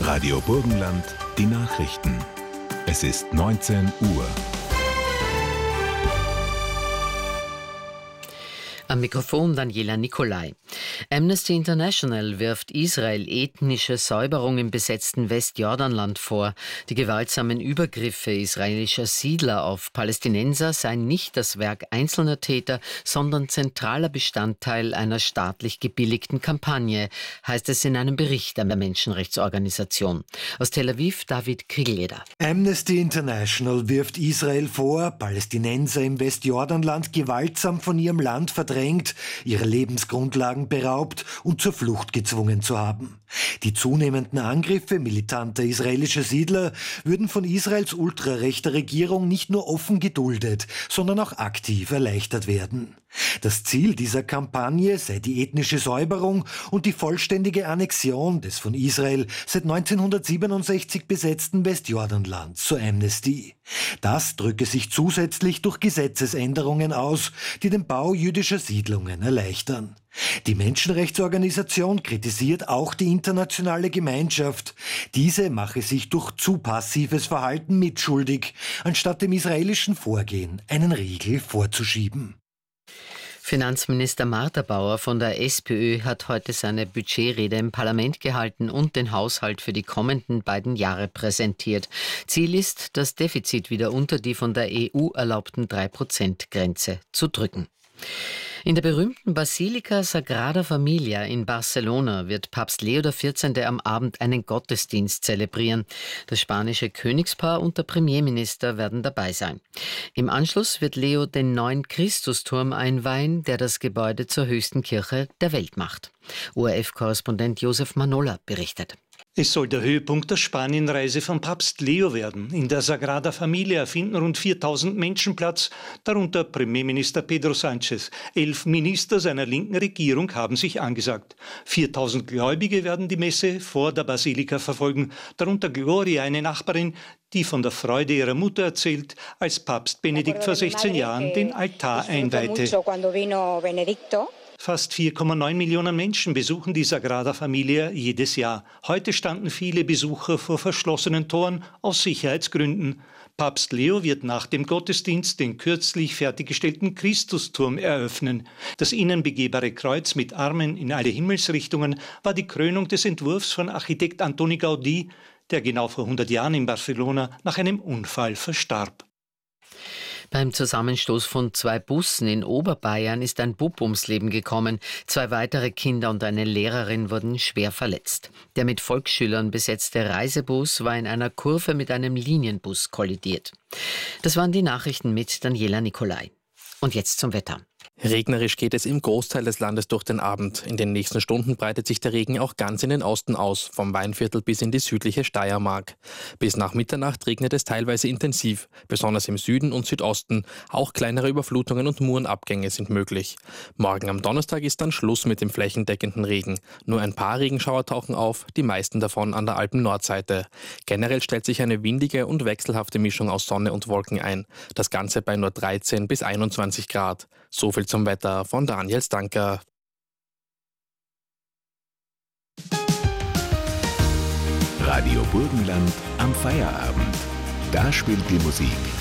Radio Burgenland, die Nachrichten. Es ist 19 Uhr. Am Mikrofon Daniela Nicolai. Amnesty International wirft Israel ethnische Säuberung im besetzten Westjordanland vor. Die gewaltsamen Übergriffe israelischer Siedler auf Palästinenser seien nicht das Werk einzelner Täter, sondern zentraler Bestandteil einer staatlich gebilligten Kampagne, heißt es in einem Bericht der Menschenrechtsorganisation. Aus Tel Aviv David Kriegelleder. Amnesty International wirft Israel vor, Palästinenser im Westjordanland gewaltsam von ihrem Land verdrängt, ihre Lebensgrundlagen beraubt und zur Flucht gezwungen zu haben. Die zunehmenden Angriffe militanter israelischer Siedler würden von Israels ultrarechter Regierung nicht nur offen geduldet, sondern auch aktiv erleichtert werden. Das Ziel dieser Kampagne sei die ethnische Säuberung und die vollständige Annexion des von Israel seit 1967 besetzten Westjordanlands, so Amnesty. Das drücke sich zusätzlich durch Gesetzesänderungen aus, die den Bau jüdischer Siedlungen erleichtern. Die Menschenrechtsorganisation kritisiert auch die internationale Gemeinschaft. Diese mache sich durch zu passives Verhalten mitschuldig, anstatt dem israelischen Vorgehen einen Riegel vorzuschieben. Finanzminister Martha Bauer von der SPÖ hat heute seine Budgetrede im Parlament gehalten und den Haushalt für die kommenden beiden Jahre präsentiert. Ziel ist, das Defizit wieder unter die von der EU erlaubten 3%-Grenze zu drücken. In der berühmten Basilika Sagrada Familia in Barcelona wird Papst Leo XIV. Am Abend einen Gottesdienst zelebrieren. Das spanische Königspaar und der Premierminister werden dabei sein. Im Anschluss wird Leo den neuen Christusturm einweihen, der das Gebäude zur höchsten Kirche der Welt macht. ORF-Korrespondent Josef Manola berichtet. Es soll der Höhepunkt der Spanienreise von Papst Leo werden. In der Sagrada Familia finden rund 4000 Menschen Platz, darunter Premierminister Pedro Sánchez. 11 Minister seiner linken Regierung haben sich angesagt. 4000 Gläubige werden die Messe vor der Basilika verfolgen, darunter Gloria, eine Nachbarin, die von der Freude ihrer Mutter erzählt, als Papst Benedikt vor 16 Jahren den Altar einweihte. Fast 4,9 Millionen Menschen besuchen die Sagrada Familia jedes Jahr. Heute standen viele Besucher vor verschlossenen Toren aus Sicherheitsgründen. Papst Leo wird nach dem Gottesdienst den kürzlich fertiggestellten Christusturm eröffnen. Das innen begehbare Kreuz mit Armen in alle Himmelsrichtungen war die Krönung des Entwurfs von Architekt Antoni Gaudí, der genau vor 100 Jahren in Barcelona nach einem Unfall verstarb. Beim Zusammenstoß von 2 Bussen in Oberbayern ist ein Bub ums Leben gekommen. 2 weitere Kinder und eine Lehrerin wurden schwer verletzt. Der mit Volksschülern besetzte Reisebus war in einer Kurve mit einem Linienbus kollidiert. Das waren die Nachrichten mit Daniela Nicolai. Und jetzt zum Wetter. Regnerisch geht es im Großteil des Landes durch den Abend. In den nächsten Stunden breitet sich der Regen auch ganz in den Osten aus, vom Weinviertel bis in die südliche Steiermark. Bis nach Mitternacht regnet es teilweise intensiv, besonders im Süden und Südosten. Auch kleinere Überflutungen und Murenabgänge sind möglich. Morgen am Donnerstag ist dann Schluss mit dem flächendeckenden Regen. Nur ein paar Regenschauer tauchen auf, die meisten davon an der Alpen-Nordseite. Generell stellt sich eine windige und wechselhafte Mischung aus Sonne und Wolken ein. Das Ganze bei nur 13 bis 21 Grad. So viel zum Wetter von Daniel Stanker. Radio Burgenland am Feierabend. Da spielt die Musik